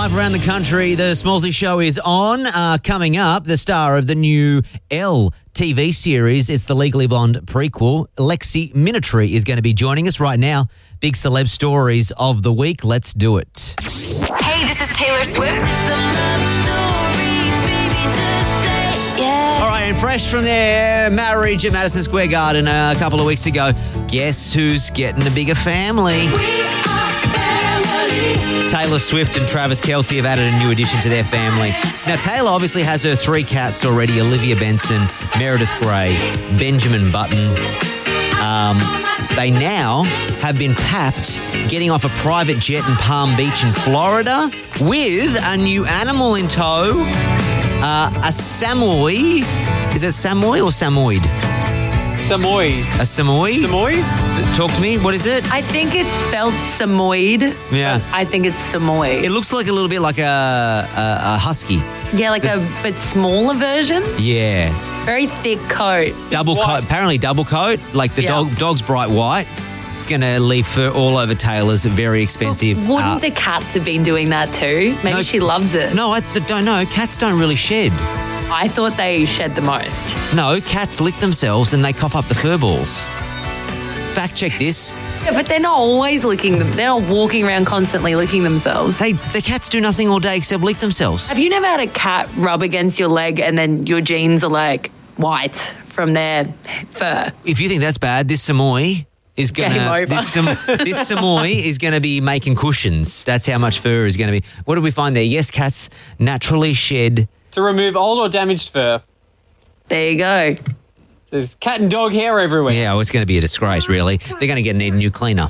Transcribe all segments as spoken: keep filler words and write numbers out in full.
Live around the country, the Smallsy Show is on. Uh, coming up, the star of the new Elle T V series. It's the Legally Blonde prequel. Lexi Minitry is going to be joining us right now. Big celeb stories of the week. Let's do it. Hey, this is Taylor Swift. It's a love story, baby, just say yes. All right, and fresh from their marriage at Madison Square Garden a couple of weeks ago, guess who's getting a bigger family? We are family. Taylor Swift and Travis Kelce have added a new addition to their family. Now, Taylor obviously has her three cats already, Olivia Benson, Meredith Grey, Benjamin Button. Um, they now have been papped getting off a private jet in Palm Beach in Florida with a new animal in tow, uh, a Samoy. Is it Samoy or Samoyed? Samoy. A Samoy? Samoy? S- Talk to me. What is it? I think it's spelled Samoyed. Yeah. but I think it's Samoy. It looks like a little bit like a, a, a husky. yeah, like this- a but smaller version. Yeah. Very thick coat. Double White. coat, apparently double coat. Like the Yeah. dog, dog's bright white. It's going to leave fur all over Taylor's very expensive. Wouldn't uh, the cats have been doing that too? Maybe No. she loves it. No, I d- don't know. Cats don't really shed. I thought they shed the most. No, cats lick themselves and they cough up the fur balls. Fact check this. Yeah, but they're not always licking them. They're not walking around constantly licking themselves. They the cats do nothing all day except lick themselves. Have you never had a cat rub against your leg and then your jeans are like white from their fur? If you think that's bad, this Samoy is Game gonna over. this, Sam, this Samoy is gonna be making cushions. That's how much fur is gonna be. What did we find there? Yes, cats naturally shed. To remove old or damaged fur. There you go. There's cat and dog hair everywhere. Yeah, well, it's going to be a disgrace, really. They're going to get need a new cleaner.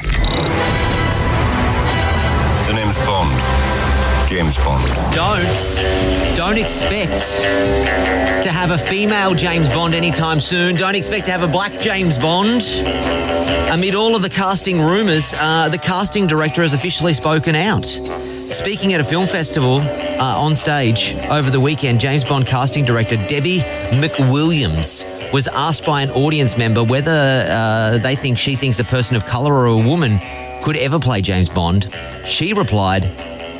The name's Bond. James Bond. Don't, don't expect to have a female James Bond anytime soon. Don't expect to have a black James Bond. Amid all of the casting rumours, uh, the casting director has officially spoken out. Speaking at a film festival uh, on stage over the weekend, James Bond casting director Debbie McWilliams was asked by an audience member whether uh, they think she thinks a person of colour or a woman could ever play James Bond. She replied,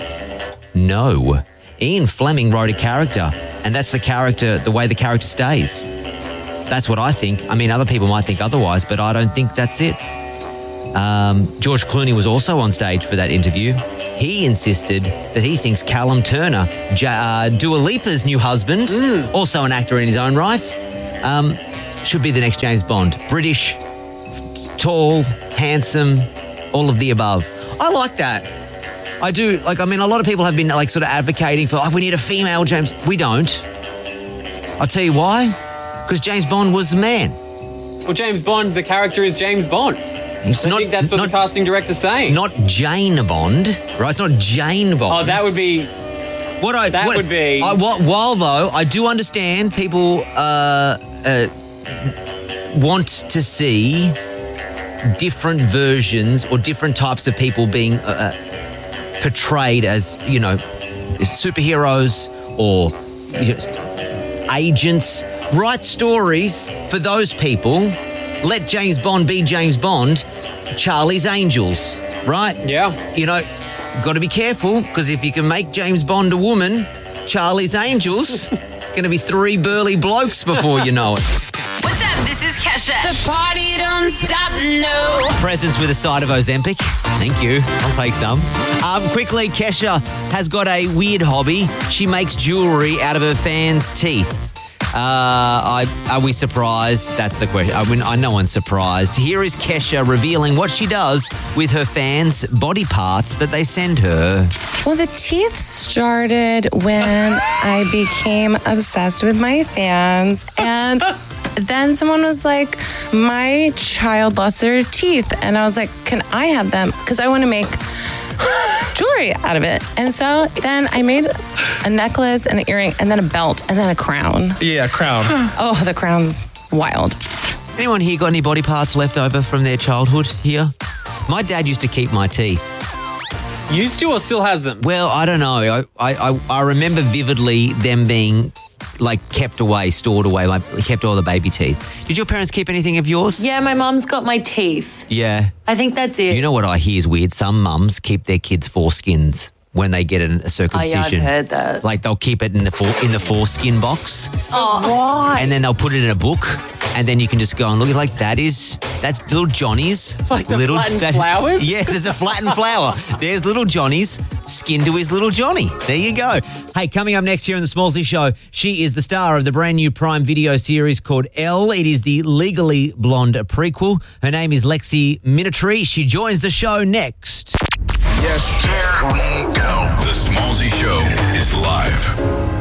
no. Ian Fleming wrote a character, and that's the character, the way the character stays. That's what I think. I mean, other people might think otherwise, but I don't think that's it. Um, George Clooney was also on stage for that interview. He insisted that he thinks Callum Turner, ja- uh, Dua Lipa's new husband, Mm. also an actor in his own right, um, should be the next James Bond. British, tall, handsome, all of the above. I like that. I do. Like, I mean, a lot of people have been like sort of advocating for, like, we need a female James. We don't. I'll tell you why. Because James Bond was the man. Well, James Bond, the character is James Bond. It's I not, think that's what not, the casting director's saying. not Jane Bond, right? It's not Jane Bond. oh, that would be... What I that what, would be- I, while, while though I do understand people uh, uh, want to see different versions or different types of people being uh, portrayed as, you know, superheroes or, you know, agents. Write stories for those people. Let James Bond be James Bond. Charlie's Angels, right? Yeah. You know, got to be careful, because if you can make James Bond a woman, Charlie's Angels, going to be three burly blokes before you know it. What's up? This is Kesha. The party don't stop, no. Presents with a side of Ozempic. Thank you. I'll take some. Um, quickly, Kesha has got a weird hobby. She makes jewellery out of her fans' teeth. Uh, I, are we surprised? That's the question. I mean, I, no one's surprised. Here is Kesha revealing what she does with her fans' body parts that they send her. Well, the teeth started when I became obsessed with my fans. And then someone was like, my child lost their teeth. And I was like, can I have them? Because I want to make jewelry out of it. And so then I made a necklace and an earring and then a belt and then a crown. Yeah, crown. Oh, the crown's wild. Anyone here got any body parts left over from their childhood here? My dad used to keep my teeth. Used to or still has them? Well, I don't know. I, I, I remember vividly them being like kept away, stored away, like kept all the baby teeth. Did your parents keep anything of yours? Yeah, my mum's got my teeth. Yeah. I think that's it. You know what I hear is weird? Some mums keep their kids' foreskins. when they get an, a circumcision. Oh, heard that. Like they'll keep it in the fore, in the foreskin box, Oh, and then they'll put it in a book, and then you can just go and look. Like that is that's little Johnny's Like the little flattened flowers? Yes, it's a flattened flower. There's little Johnny's skin to his little Johnny. There you go. Hey, coming up next here in the Smallsy Show, she is the star of the brand new Prime Video series called Elle. It is the Legally Blonde prequel. Her name is Lexi Minitry. She joins the show next. Yes. Here we go. The Smallsy Show is live.